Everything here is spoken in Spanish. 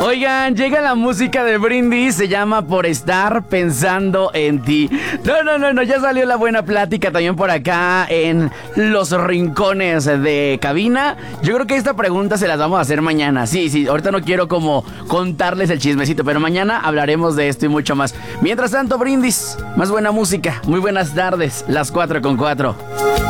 Oigan, llega la música de Brindis, se llama Por Estar Pensando en Ti. No, ya salió la buena plática también por acá en los rincones de cabina. Yo creo que esta pregunta se las vamos a hacer mañana. Sí, ahorita no quiero como contarles el chismecito, pero mañana hablaremos de esto y mucho más. Mientras tanto, Brindis, más buena música. Muy buenas tardes, las 4:04.